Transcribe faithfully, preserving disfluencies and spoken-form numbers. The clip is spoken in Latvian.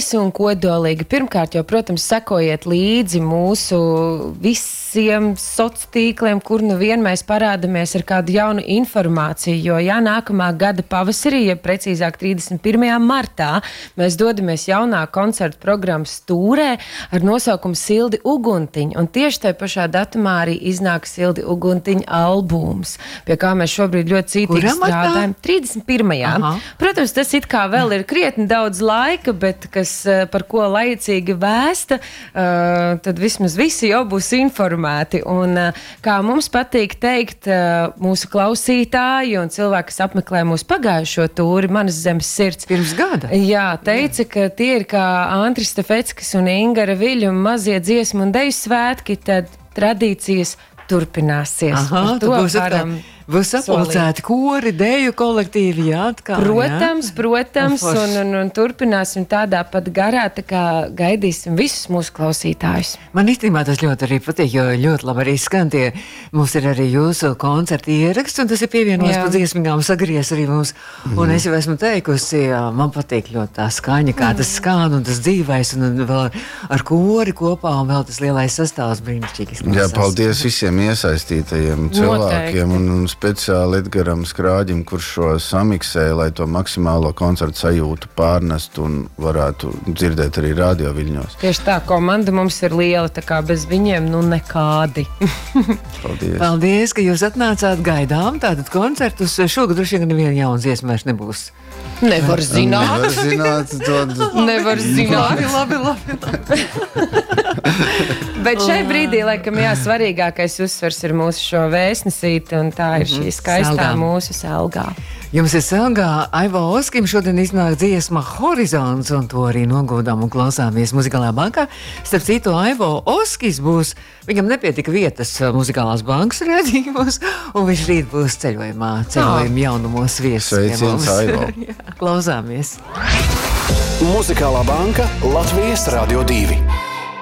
īsi un kodolīgi. Pirmkārt, jau, protams, sekojiet līdzi mūsu visiem soc tīkliem, kur nu vien mēs parādamies ar kādu jaunu informāciju, jo, ja nākamā gada pavasarī, ja precīzāk trīsdesmit pirmajā martā, mēs dodamies jaunā koncertu programmas tūrē ar nosaukumu Sildi Uguntiņa, un tieši tajā pašā datumā arī iznāk Sildi Uguntiņa albums, pie kā mēs šobrīd ļoti cītīgi strādājam. trīsdesmit pirmajā Aha. Protams, tas it kā vēl ir krietni daudz laika, bet kas par ko laicīgi vēsta, tad vismaz visi jau būs informēti. Un kā mums patīk teikt mūsu klausītāji un cilvēki, kas apmeklē mūsu pagājušo tūri, Manas zemes sirds. Pirms gada? Jā, teica, ka tie ir kā Antris Stefeckis un Ingara Viļu mazie dziesmu un deju svētki, tad tradīcijas turpināsies. Aha, tu būs atkal, būs sapulcēti kori, deju kolektīvi, jā, atkal, Protams, jā? protams, un, un, un turpināsim tādā pat garā, tā kā gaidīsim visus mūsu klausītājus. Man īstenībā tas ļoti arī patīk, jo ļoti labi arī skan tie, mums ir arī jūsu koncerti ieraksts, un tas ir pievienots pa dziesmīgām sagries arī mums, un mm. es jau esmu teikusi, man patīk ļoti tā skaņa, kā tas skan, un tas dzīvais, un, un vēl ar kori kopā, un vēl tas lielais sastāvs brīnišķīgs. Jā, paldies visiem iesaistītajiem cilvēkiem un, un speciāli Edgaram Skrāģim, kurš šo samiksēja, lai to maksimālo koncertu sajūtu pārnest un varētu dzirdēt arī radio viļņos. Tieši tā, komanda mums ir liela, tā kā bez viņiem nu nekādi. Paldies. Paldies, ka jūs atnācāt, gaidām tātad koncertus. Šogad droši vien neviena jauna dziesma vairs nebūs. Nevar zināt. Nevar zināt. To... Nevar zināt. Labi, labi, labi. Bet šai brīdī, laikam, jā, svarīgākais uzsvers ir mūsu šo vēstnesīti, un tā ir šī skaistā Selgā. Mūsu Selgā. Jums ir Selgā Aivo Oskim šodien iznāk dziesma Horizons, un to arī nogūdām un klausāmies Muzikālajā bankā. Starp citu, Aivo Oskis būs, viņam nepietika vietas Muzikālās bankas redzījumos, un viņš rīt būs ceļojumā, ceļojuma jaunumos viesis. Sveiciens, Aivo. Klausāmies. Muzikālā banka Latvijas Radio divi.